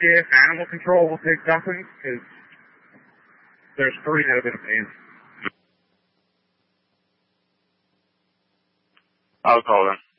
see if animal control will take something, because there's 3 that have been abandoned. I'll call them.